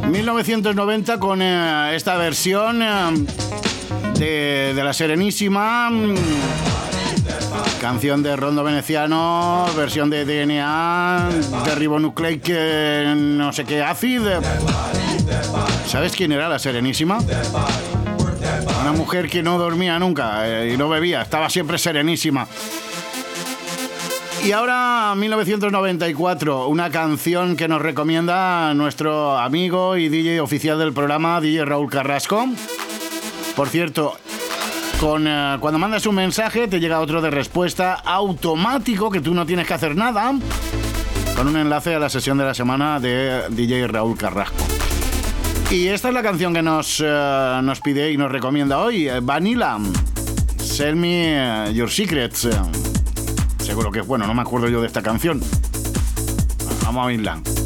1990 con esta versión de La Serenísima, canción de Rondo Veneciano, versión de DNA, de Ribonucleic, no sé qué acid. ¿Sabes quién era La Serenísima? Una mujer que no dormía nunca y no bebía, estaba siempre serenísima. Y ahora, 1994, una canción que nos recomienda nuestro amigo y DJ oficial del programa, DJ Raúl Carrasco. Por cierto, cuando mandas un mensaje te llega otro de respuesta automático, que tú no tienes que hacer nada, con un enlace a la sesión de la semana de DJ Raúl Carrasco. Y esta es la canción que nos pide y nos recomienda hoy, Vanilla, Sell Me Your Secrets. Seguro que es bueno, no me acuerdo yo de esta canción. Vamos a oírla.